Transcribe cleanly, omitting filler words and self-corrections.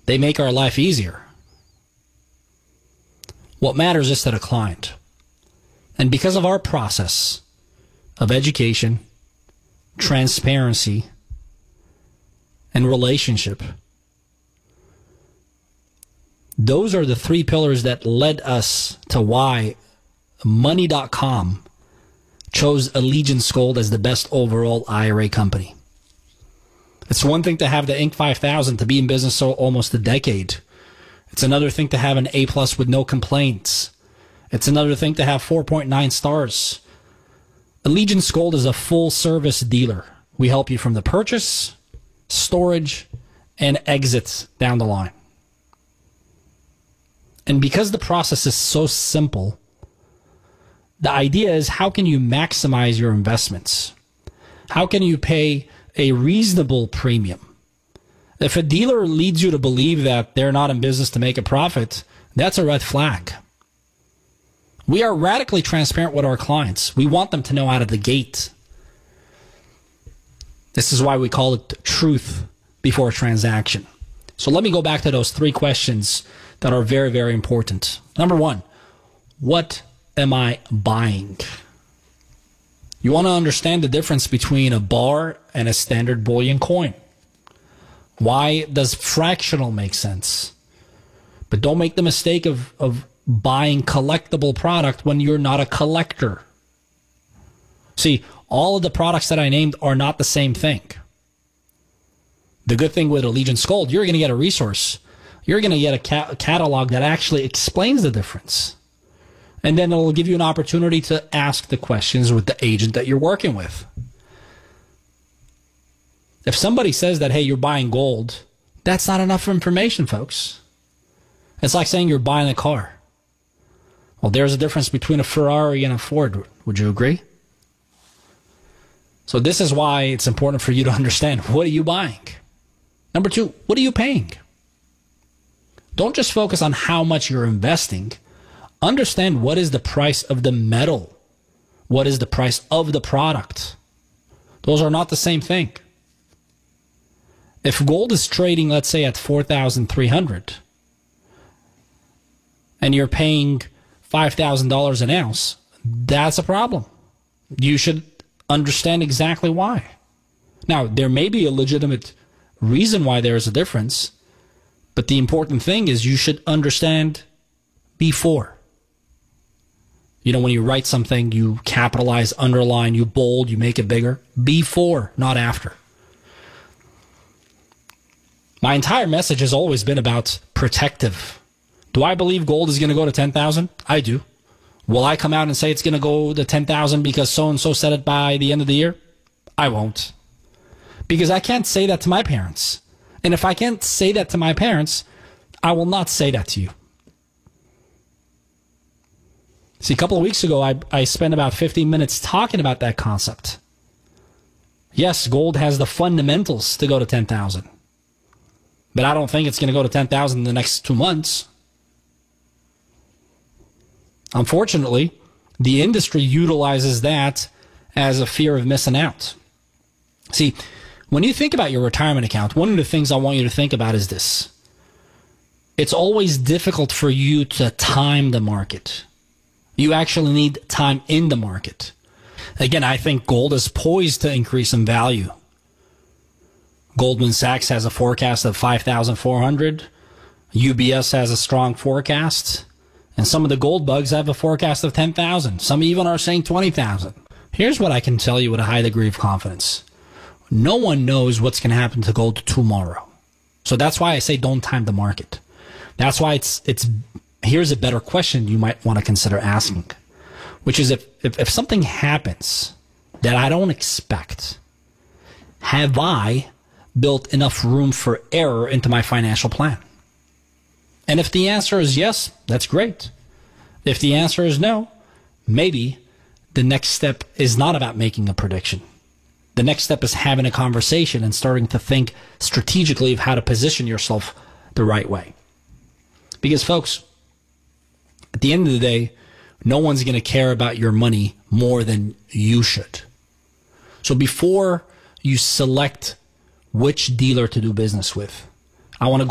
They make our life easier. What matters is to the client. And because of our process of education, transparency, and relationship, those are the three pillars that led us to why Money.com chose Allegiance Gold as the best overall IRA company. It's one thing to have the Inc. 5000 to be in business for almost a decade. It's another thing to have an A+ with no complaints. It's another thing to have 4.9 stars. Allegiance Gold is a full-service dealer. We help you from the purchase, storage, and exit down the line. And because the process is so simple, the idea is how can you maximize your investments? How can you pay a reasonable premium? If a dealer leads you to believe that they're not in business to make a profit, that's a red flag. We are radically transparent with our clients. We want them to know out of the gate. This is why we call it truth before transaction. So let me go back to those three questions that are very, very important. Number one, what am I buying? You want to understand the difference between a bar and a standard bullion coin. Why does fractional make sense? But don't make the mistake of buying collectible product when you're not a collector. See, all of the products that I named are not the same thing. The good thing with Allegiance Gold, you're going to get a resource. You're going to get a catalog that actually explains the difference. And then it'll give you an opportunity to ask the questions with the agent that you're working with. If somebody says that, hey, you're buying gold, that's not enough information, folks. It's like saying you're buying a car. Well, there's a difference between a Ferrari and a Ford. Would you agree? So this is why it's important for you to understand, what are you buying? Number two, what are you paying? Don't just focus on how much you're investing. Understand what is the price of the metal. What is the price of the product? Those are not the same thing. If gold is trading, let's say, at $4,300 and you're paying $5,000 an ounce, that's a problem. You should understand exactly why. Now, there may be a legitimate reason why there is a difference, but the important thing is you should understand before. You know, when you write something, you capitalize, underline, you bold, you make it bigger. Before, not after. My entire message has always been about protective. Do I believe gold is going to go to 10,000? I do. Will I come out and say it's going to go to 10,000 because so-and-so said it by the end of the year? I won't. Because I can't say that to my parents. And if I can't say that to my parents, I will not say that to you. See, a couple of weeks ago, I spent about 15 minutes talking about that concept. Yes, gold has the fundamentals to go to 10,000. But I don't think it's going to go to 10,000 in the next 2 months. Unfortunately, the industry utilizes that as a fear of missing out. See, when you think about your retirement account, one of the things I want you to think about is this. It's always difficult for you to time the market. You actually need time in the market. Again, I think gold is poised to increase in value. Goldman Sachs has a forecast of 5,400. UBS has a strong forecast. And some of the gold bugs have a forecast of 10,000. Some even are saying 20,000. Here's what I can tell you with a high degree of confidence. No one knows what's going to happen to gold tomorrow. So that's why I say don't time the market. That's why it's here's a better question you might want to consider asking, which is if something happens that I don't expect, have I built enough room for error into my financial plan? And if the answer is yes, that's great. If the answer is no, maybe the next step is not about making a prediction. The next step is having a conversation and starting to think strategically of how to position yourself the right way. Because, folks, at the end of the day, no one's going to care about your money more than you should. So before you select which dealer to do business with, I want to